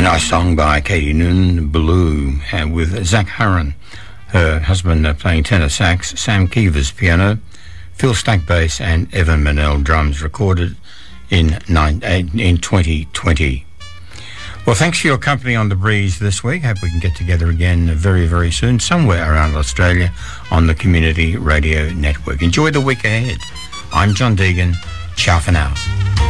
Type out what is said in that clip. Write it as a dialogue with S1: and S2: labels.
S1: nice song by Katie Noonan, Blue, with Zach Harron, her husband, playing tenor sax, Sam Keevers piano, Phil Stack bass, and Evan Manel drums, recorded in 2020. Well, thanks for your company on The Breeze this week. Hope we can get together again very, very soon, somewhere around Australia on the Community Radio Network. Enjoy the week ahead. I'm John Deegan. Ciao for now.